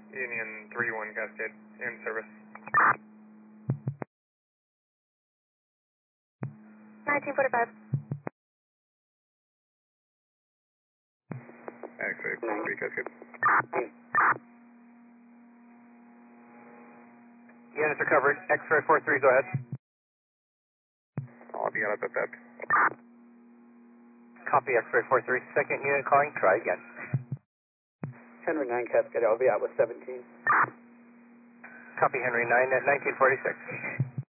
Union 3-1 Cascade, in service. 1945. X-ray 43 Cascade. Units are covered. X-ray 43, go ahead. I'll be out at the PEP. Copy X-ray 43. Second unit calling. Try again. Henry 9 Cascade, I'll be out with 17. Copy Henry 9 at 1946.